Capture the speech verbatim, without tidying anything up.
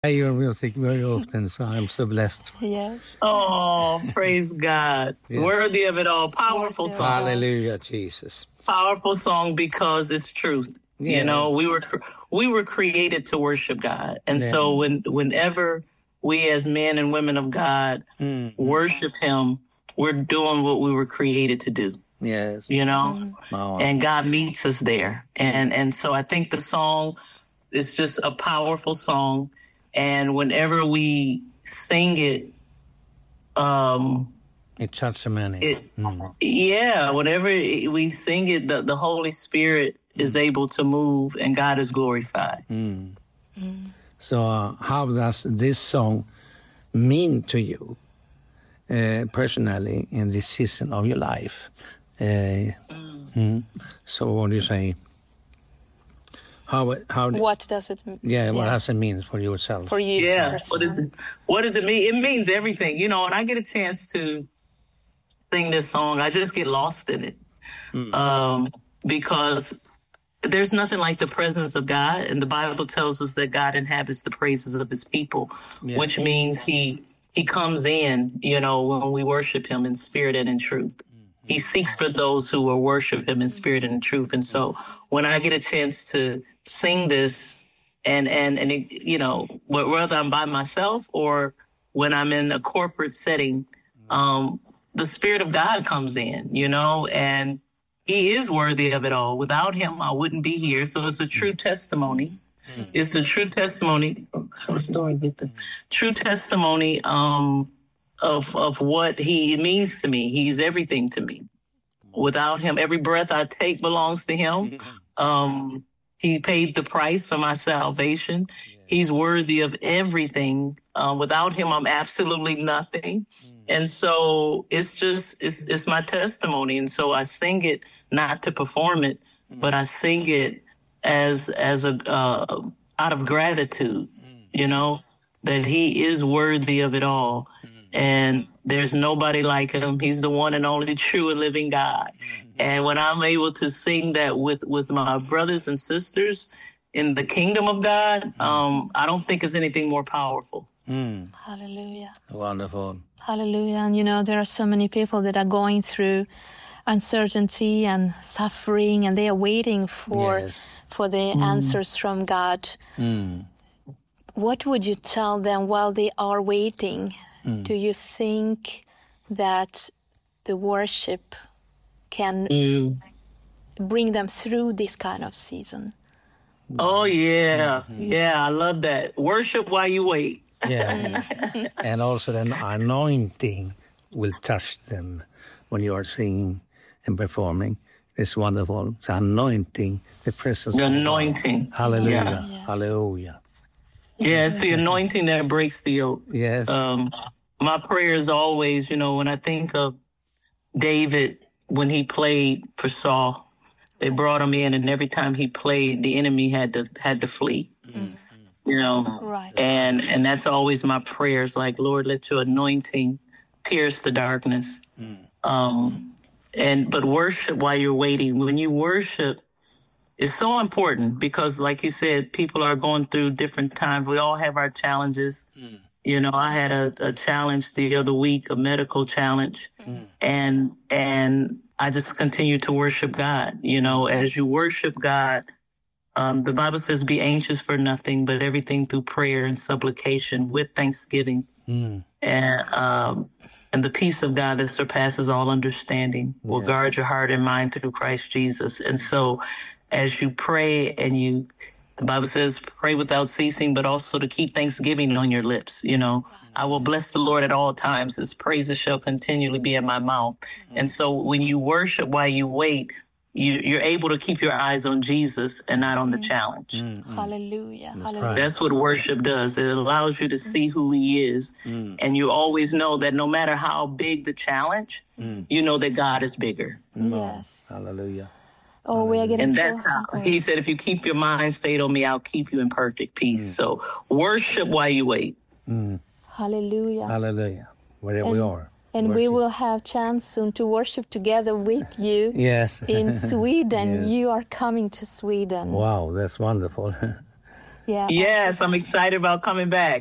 play your music very often, so I'm so blessed. Yes. Oh, praise God. Yes. Worthy of it all. Powerful Worthy of song. Hallelujah, Jesus. Powerful song because it's truth. Yeah. You know, we were we were created to worship God. And Yeah. so when whenever we as men and women of God Mm. worship him, we're doing what we were created to do. Yes. You know? Wow. And God meets us there. And and so I think the song is just a powerful song. And whenever we sing it, um, It touched many. it, Mm. yeah, whenever we sing it, the, the Holy Spirit is able to move and God is glorified. Mm. So uh, how does this song mean to you uh, personally in this season of your life? Uh, mm. So what do you say? How, how, What does it mean? yeah, what yeah. does it mean for yourself? For you Yeah. personally? What is it? What does it mean? It means everything, you know, and I get a chance to sing this song. I just get lost in it. Mm. Um, because there's nothing like the presence of God. And the Bible tells us that God inhabits the praises of his people, Yeah. which means he, he comes in, you know, when we worship him in spirit and in truth. He seeks for those who will worship him in spirit and in truth. And so when I get a chance to sing this and, and, and it, you know, whether I'm by myself or when I'm in a corporate setting, um, the Spirit of God comes in, you know, and he is worthy of it all. Without him, I wouldn't be here. So it's a true testimony. It's a true testimony. Oh, story, get the true testimony um, of of what he means to me. He's everything to me. Without him, every breath I take belongs to him. Um, he paid the price for my salvation. He's worthy of everything. Um, without him, I'm absolutely nothing. And so it's just, it's, it's my testimony. And so I sing it not to perform it, but I sing it as, as a, uh, out of gratitude, you know, that he is worthy of it all. And there's nobody like him. He's the one and only true and living God. And when I'm able to sing that with, with my brothers and sisters in the kingdom of God, um, I don't think it's anything more powerful. Mm. Hallelujah. Wonderful. Hallelujah. And you know, there are so many people that are going through uncertainty and suffering, and they are waiting for Yes. for the answers from God. Mm. What would you tell them while they are waiting? Mm. Do you think that the worship can Mm. bring them through this kind of season? Oh, yeah. Yeah, I love that. Worship while you wait. Yeah. And also the anointing will touch them when you are singing and performing. It's wonderful. It's anointing, the presence The of God. anointing. Hallelujah. Yeah. Yes. Hallelujah. Yeah, it's the anointing that breaks the yoke. Yes. Um, my prayer is always, you know, when I think of David, when he played for Saul, they brought him in, and every time he played, the enemy had to had to flee. You know, Right. and and that's always my prayers. Like, Lord, let your anointing pierce the darkness. Um, and but worship while you're waiting. When you worship, it's so important because, like you said, people are going through different times. We all have our challenges. You know, I had a, a challenge the other week, a medical challenge, and and I just continue to worship God. You know, as you worship God, um, the Bible says, "Be anxious for nothing, but everything through prayer and supplication with thanksgiving." Mm. And um, and the peace of God that surpasses all understanding will Yes. guard your heart and mind through Christ Jesus. And so, as you pray and you, the Bible says, pray without ceasing, but also to keep thanksgiving on your lips. You know, I will bless the Lord at all times. His praises shall continually be in my mouth. And so when you worship while you wait, you, you're able to keep your eyes on Jesus and not on the challenge. Hallelujah. Hallelujah. right. That's what worship does. It allows you to see who he is. And you always know that no matter how big the challenge, you know that God is bigger. Yes. Hallelujah. Oh, we are getting And so... that's how he said, if you keep your mind stayed on me, I'll keep you in perfect peace. So worship while you wait. Hallelujah. Hallelujah. Wherever we are. And we worship. will have chance soon to worship together with you Yes. in Sweden. Yes. You are coming to Sweden. Wow, that's wonderful. Yeah. Yes, I'm excited about coming back.